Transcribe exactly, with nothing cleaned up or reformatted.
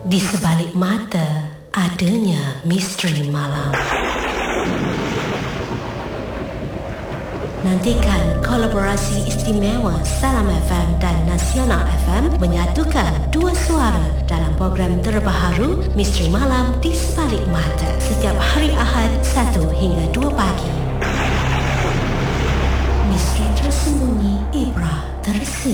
Di sebalik mata adanya misteri malam. Nantikan kolaborasi istimewa Salam F M dan Nasional F M menyatukan dua suara dalam program terbaru Misteri Malam di Sebalik Mata setiap hari Ahad satu hingga dua pagi